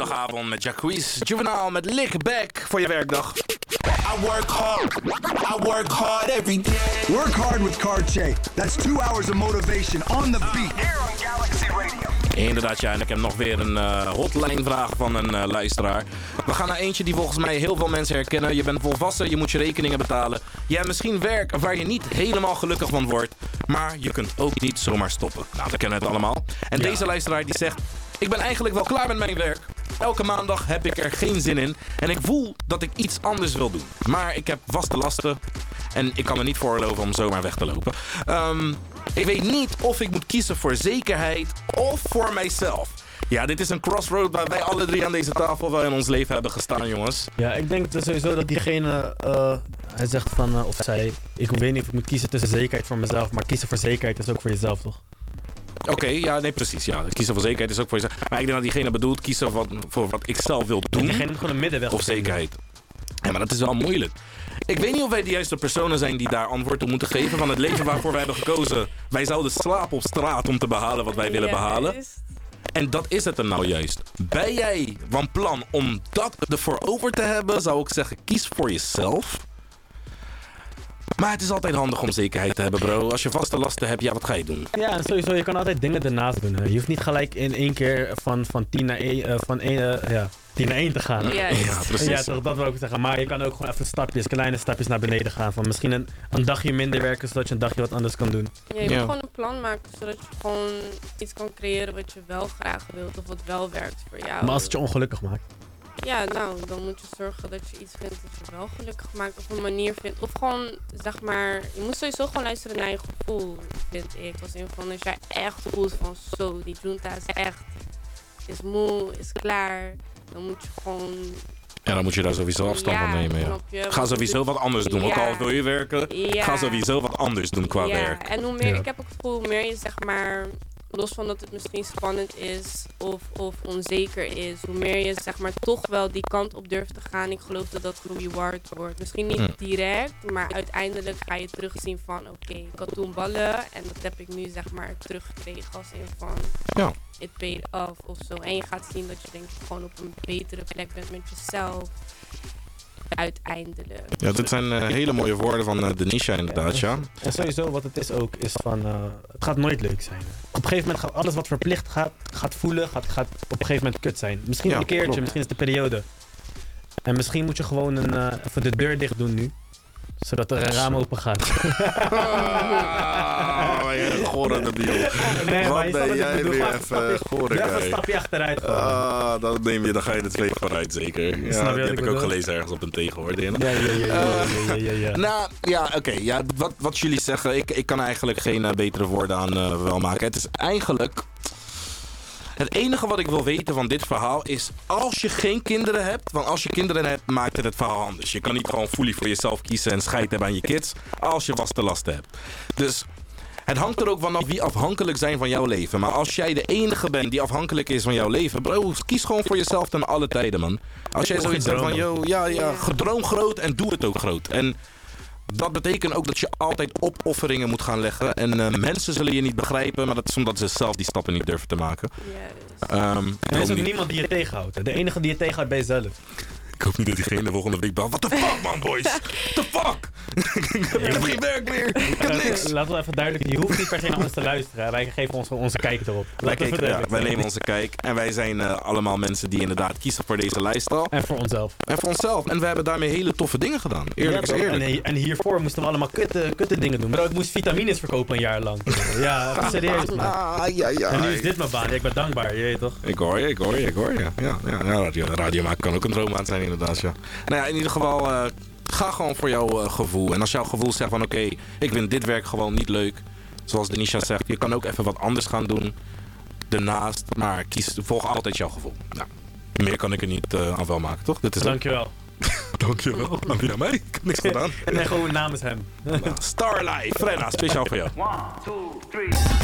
Zaterdagavond met Jacquees. Juvenile met Lick Back voor je werkdag. I work hard every day. Work hard with Cartier. That's 2 hours of motivation on the beat. Here on Galaxy Radio. Inderdaad, ja. En ik heb nog weer een hotline vraag van een luisteraar. We gaan naar eentje die volgens mij heel veel mensen herkennen. Je bent volwassen, je moet je rekeningen betalen. Je hebt misschien werk waar je niet helemaal gelukkig van wordt. Maar je kunt ook niet zomaar stoppen. Nou, we kennen het allemaal. En deze luisteraar die zegt... Ik ben eigenlijk wel klaar met mijn werk. Elke maandag heb ik er geen zin in. En ik voel dat ik iets anders wil doen. Maar ik heb vaste lasten. En ik kan me niet veroorloven om zomaar weg te lopen. Ik weet niet of ik moet kiezen voor zekerheid of voor mijzelf. Ja, dit is een crossroad waar wij alle drie aan deze tafel wel in ons leven hebben gestaan, jongens. Ja, ik denk dus sowieso dat diegene, hij zegt van, of zij, ik weet niet of ik moet kiezen tussen zekerheid voor mezelf, maar kiezen voor zekerheid is ook voor jezelf, toch? Oké, ja, nee, precies. Ja. Kiezen voor zekerheid is ook voor jezelf. Maar ik denk dat diegene bedoelt kiezen voor wat ik zelf wil doen. Diegene moet gewoon een middenweg. Of zekerheid. Ja, maar dat is wel moeilijk. Ik weet niet of wij de juiste personen zijn die daar antwoord op moeten geven. Van het leven waarvoor wij hebben gekozen. Wij zouden slapen op straat om te behalen wat wij willen behalen. En dat is het er nou juist. Ben jij van plan om dat ervoor over te hebben, zou ik zeggen, kies voor jezelf. Maar het is altijd handig om zekerheid te hebben, bro. Als je vaste lasten hebt, ja, wat ga je doen? Ja, en sowieso, je kan altijd dingen ernaast doen. Hè. Je hoeft niet gelijk in één keer van 10 naar 1, 10 naar 1 te gaan. Ja, precies. Ja, toch, dat wil ik zeggen. Maar je kan ook gewoon even kleine stapjes naar beneden gaan. Van misschien een dagje minder werken, zodat je een dagje wat anders kan doen. Ja, je moet gewoon een plan maken, zodat je gewoon iets kan creëren wat je wel graag wilt of wat wel werkt voor jou. Maar als het je ongelukkig maakt. Ja, nou, dan moet je zorgen dat je iets vindt dat je wel gelukkig maakt of een manier vindt. Of gewoon, zeg maar, je moet sowieso gewoon luisteren naar je gevoel, vind ik. Als in van, als jij echt voelt van zo, die junta is moe, is klaar, dan moet je gewoon... Ja, dan moet je daar sowieso afstand van nemen. Ja. Ga sowieso wat anders doen. Ook al wil je werken, ga sowieso wat anders doen qua werk. En hoe meer, ik heb het gevoel, hoe meer je zeg maar... Los van dat het misschien spannend is of onzeker is. Hoe meer je zeg maar toch wel die kant op durft te gaan. Ik geloof dat dat reward wordt. Misschien niet direct, maar uiteindelijk ga je terugzien van... Oké, ik had toen ballen en dat heb ik nu zeg maar teruggekregen als in van... Ja. It paid off of zo. En je gaat zien dat je denk ik gewoon op een betere plek bent met jezelf. Uiteindelijk. Ja, dit zijn hele mooie woorden van Denisha inderdaad, ja. En sowieso wat het is ook, is van... het gaat nooit leuk zijn. Op een gegeven moment gaat alles wat verplicht gaat voelen, gaat op een gegeven moment kut zijn. Misschien een keertje, misschien is het de periode. En misschien moet je gewoon even de deur dicht doen nu. Zodat er een raam open gaat. Jij gore debiel. Nee, wat maar ben jij weer even gore guy. Een stapje achteruit. Dan ga je de twee vooruit zeker. Ja, die heb ik ook gelezen ergens op een tegenwoordig. Ja. Nou, ja, oké. Ja, wat jullie zeggen, ik kan eigenlijk geen betere woorden aan wel maken. Het is eigenlijk... Het enige wat ik wil weten van dit verhaal is... Als je geen kinderen hebt... Want als je kinderen hebt, maakt het verhaal anders. Je kan niet gewoon fully voor jezelf kiezen en scheid hebben aan je kids... Als je vaste lasten hebt. Dus... Het hangt er ook vanaf wie afhankelijk zijn van jouw leven. Maar als jij de enige bent die afhankelijk is van jouw leven... Bro, kies gewoon voor jezelf ten alle tijden, man. Als jij zoiets zegt van... Yo, gedroom groot en doe het ook groot. En... Dat betekent ook dat je altijd opofferingen moet gaan leggen. En mensen zullen je niet begrijpen, maar dat is omdat ze zelf die stappen niet durven te maken. Er is ook niemand die je tegenhoudt. De enige die je tegenhoudt ben jezelf. Ik hoop niet dat diegene de volgende week belt. What the fuck, man, boys? What the fuck? Ik heb geen werk meer. Ik heb niks. Laten we even duidelijk, je hoeft niet per se naar ons te luisteren. Wij geven onze kijk erop. Wij nemen onze kijk. En wij zijn allemaal mensen die inderdaad kiezen voor deze lifestyle. En voor onszelf. En we hebben daarmee hele toffe dingen gedaan. Eerlijk is eerlijk. En hiervoor moesten we allemaal kutte dingen doen. Bro, ik moest vitamines verkopen een jaar lang. Ja, even serieus, man. Ja. En nu is dit mijn baan. Ja, ik ben dankbaar, je weet toch? Ik hoor je. Ja, radio maken kan ook een droom aan zijn inderdaad, ja. Nou ja, in ieder geval... Ga gewoon voor jouw gevoel. En als jouw gevoel zegt van oké, ik vind dit werk gewoon niet leuk. Zoals Denisha zegt, je kan ook even wat anders gaan doen. Daarnaast, maar volg altijd jouw gevoel. Nou, meer kan ik er niet aan wel maken, toch? Dit is Dankjewel. Dankjewel. Aan mij? Ik heb niks gedaan. Nee, gewoon namens hem. Starlight, Frenna, speciaal voor jou. 1, 2, 3